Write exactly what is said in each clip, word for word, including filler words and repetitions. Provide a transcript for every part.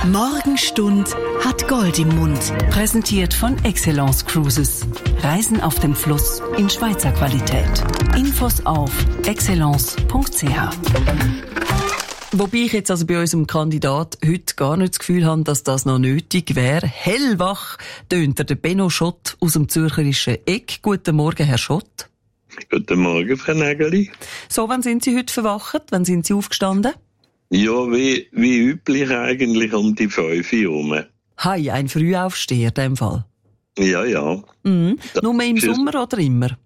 Morgenstund hat Gold im Mund. Präsentiert von Excellence Cruises. Reisen auf dem Fluss in Schweizer Qualität. Infos auf excellence punkt c h. Wobei ich jetzt also bei unserem Kandidat heute gar nicht das Gefühl habe, dass das noch nötig wäre. Hellwach tönt der Benno Schott aus dem zürcherischen Eck. Guten Morgen, Herr Schott. Guten Morgen, Frau Nägeli. So, wann sind Sie heute verwacht? Wann sind Sie aufgestanden? Ja, wie, wie üblich eigentlich um die fünf Uhr herum. Hi, ein Frühaufsteher in dem Fall. Ja, ja. Mhm. Nur im Sommer oder immer?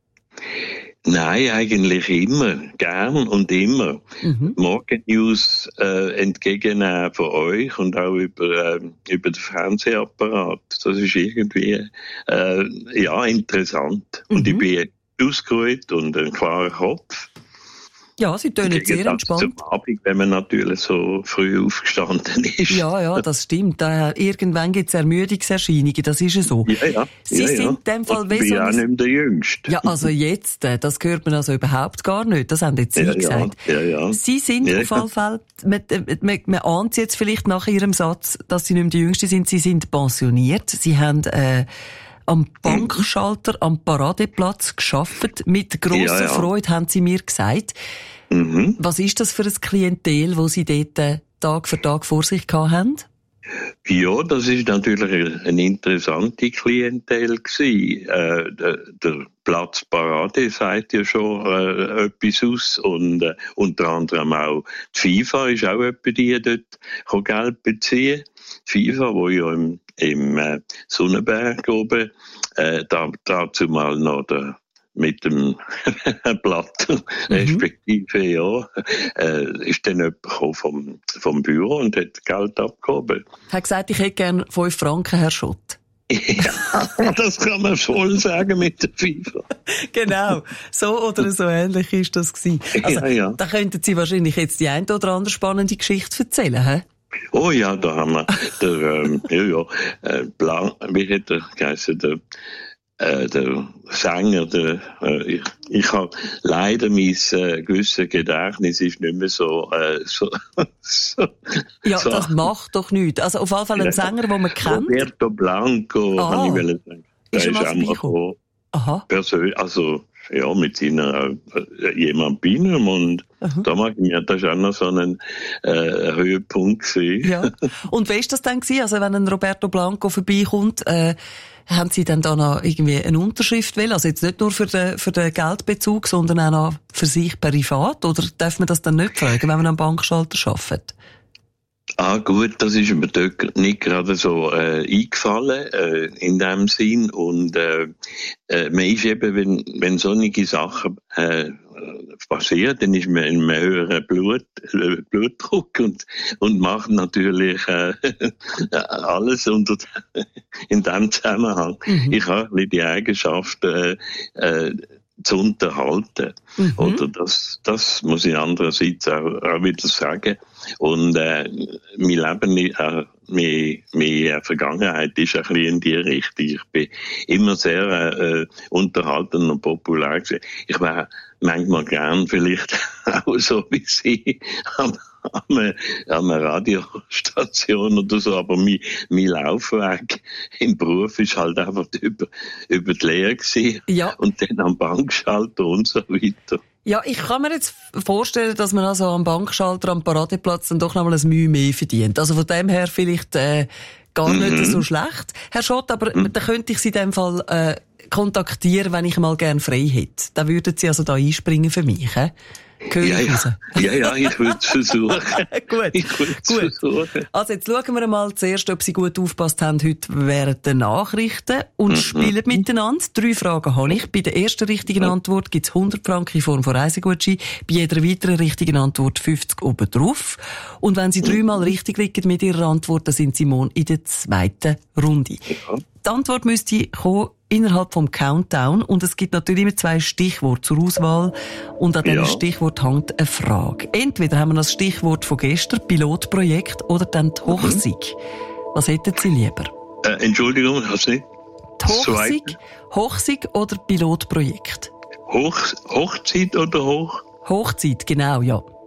Nein, eigentlich immer. Gern und immer. Mhm. Morgennews äh, entgegennehmen von euch und auch über, äh, über den Fernsehapparat. Das ist irgendwie äh, ja, interessant. Mhm. Und ich bin ausgeruht und ein klarer Kopf. Ja, Sie tönen sehr entspannt. Zum Abend, wenn man natürlich so früh aufgestanden ist. Ja, ja, das stimmt. Äh, irgendwann gibt es Ermüdungserscheinungen, das ist ja so. Ja, ja. Sie ja, sind ja. in dem Fall... Ich bin so auch nicht mehr der Jüngste. Ja, also jetzt, äh, das hört man also überhaupt gar nicht. Das haben jetzt Sie ja, gesagt. Ja, ja, ja. Sie sind ja, auf alle Fälle, man, man, man ahnt jetzt vielleicht nach Ihrem Satz, dass Sie nicht mehr die Jüngste sind. Sie sind pensioniert. Sie haben... Äh, am Bankschalter, am Paradeplatz gearbeitet. Mit grosser ja, ja. Freude, haben Sie mir gesagt. Mhm. Was ist das für ein Klientel, das Sie dort äh, Tag für Tag vor sich gehabt haben? Ja, das ist natürlich eine interessante Klientel gewesen. Äh, der, der Platz Parade sagt ja schon äh, etwas aus und äh, unter anderem auch die FIFA ist auch jemand, die dort Geld beziehen kann. Die FIFA, wo ja im, im äh, Sonnenberg oben, äh, da, dazu mal noch der mit dem Blatt, mhm. respektive, ja, äh, ist dann jemand gekommen vom, vom Büro und hat Geld abgehoben. Er hat gesagt, ich hätte gerne fünf Franken, Herr Schott. Ja, das kann man voll sagen mit der FIFA. Genau, so oder so ähnlich ist das gewesen. Also, ja, ja. Da könnten Sie wahrscheinlich jetzt die eine oder andere spannende Geschichte erzählen, hä? Oh ja, da haben wir der, ähm, ja, ja, äh, Blanc, wie hat der geheißen, der, äh, der Sänger, der, äh, ich, ich habe leider mein äh, gewisses Gedächtnis ist nicht mehr so, äh, so, so ja, so. Das macht doch nichts. Also auf jeden Fall ein Sänger, den man kennt. Roberto Blanco, ah, habe ich wollen sagen. Ist der er mal vorbeigekommen? Aha. Persönlich, also, ja, mit seiner, äh, jemand Bienen und uh-huh. da mag ich mir, das war auch noch so ein, äh, Höhepunkt gewesen. Ja. Und wie ist das dann gewesen? Also, wenn ein Roberto Blanco vorbeikommt, äh, haben Sie dann da noch irgendwie eine Unterschrift wollen? Also jetzt nicht nur für den, für den Geldbezug, sondern auch noch für sich privat? Oder darf man das dann nicht fragen, wenn man am Bankschalter arbeitet? Ah, gut, das ist mir dort nicht gerade so äh, eingefallen, äh, in dem Sinn. Und äh, äh, man ist eben, wenn, wenn solche Sachen äh, passieren, dann ist man in einem höheren Blut, äh, Blutdruck und, und macht natürlich äh, alles unter, in diesem Zusammenhang. Mhm. Ich habe die Eigenschaft, äh, äh, zu unterhalten. Mhm. Oder das, das muss ich andererseits auch, auch wieder sagen. Und äh, mein Leben, äh, meine, meine Vergangenheit ist ein bisschen in die Richtung. Ich bin immer sehr äh, unterhaltend und populär gewesen. Ich wäre manchmal gern vielleicht auch so wie Sie am, am, am Radiostation oder so, aber mein, mein Laufweg im Beruf ist halt einfach über, über die Lehre gewesen. Ja. Und dann am Bankschalter und so weiter. Ja, ich kann mir jetzt vorstellen, dass man also am Bankschalter, am Paradeplatz dann doch noch mal ein Mühe mehr verdient. Also von dem her vielleicht äh, gar nicht mhm. so schlecht. Herr Schott, aber mhm. dann könnte ich Sie in dem Fall äh, kontaktieren, wenn ich mal gerne frei hätte. Dann würden Sie also da einspringen für mich, hä? Ja, ja. ja, ja, ich würde es versuchen. Gut, ich würde es versuchen. Also jetzt schauen wir mal zuerst, ob Sie gut aufgepasst haben heute während der Nachrichten und mhm. spielen miteinander. Drei Fragen habe ich. Bei der ersten richtigen Antwort gibt es hundert Franken in Form von Reisegutschein. Bei jeder weiteren richtigen Antwort fünfzig obendrauf. Und wenn Sie dreimal richtig liegen mit Ihrer Antwort, dann sind Sie morgen in der zweiten Runde. Ja. Die Antwort müsste kommen innerhalb vom Countdown und es gibt natürlich immer zwei Stichworte zur Auswahl und an diesem ja. Stichwort hängt eine Frage. Entweder haben wir das Stichwort von gestern, Pilotprojekt, oder dann die Hochsig. Mhm. Was hätten Sie lieber? Äh, Entschuldigung, hast du nicht? Die Hochsig, Hochsig oder Pilotprojekt? Hoch, Hochzeit oder Hoch? Hochzeit, genau, ja.